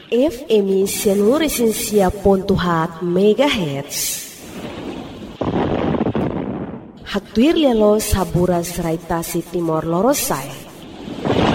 FM 106.7 MHz. Hatuir lialo saburas raitasi Timor Lorosai.